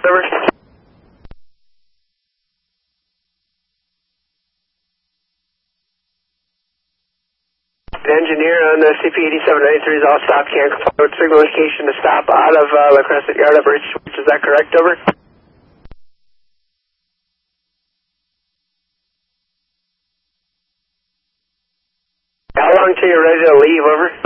Over. The engineer on the CP8793 is all stop, can't comply with signal indication to stop out of La Crescent Yard Upper H switch. Is that correct? Over. How long till you're ready to leave? Over.